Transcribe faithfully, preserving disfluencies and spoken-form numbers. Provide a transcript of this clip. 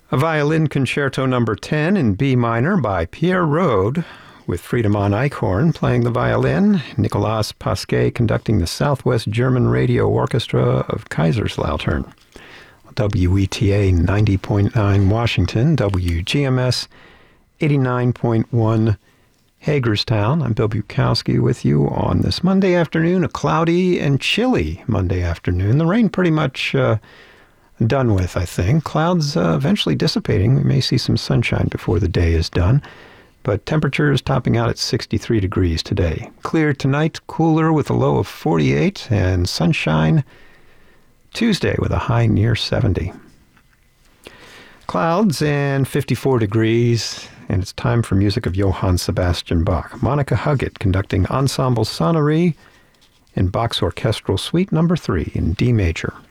A violin concerto number ten in B minor by Pierre Rode, with Friedemann Eichhorn playing the violin, Nicolas Pasquet conducting the Southwest German Radio Orchestra of Kaiserslautern. W E T A ninety point nine Washington, W G M S eighty-nine point one Hagerstown. I'm Bill Bukowski with you on this Monday afternoon, a cloudy and chilly Monday afternoon. The rain pretty much uh, done with, I think. Clouds uh, eventually dissipating. We may see some sunshine before the day is done. But temperatures topping out at sixty-three degrees today. Clear tonight, cooler with a low of forty-eight, and sunshine Tuesday with a high near seventy. Clouds and fifty-four degrees, and it's time for music of Johann Sebastian Bach. Monica Huggett conducting Ensemble Sonnerie in Bach's Orchestral Suite number three in D major.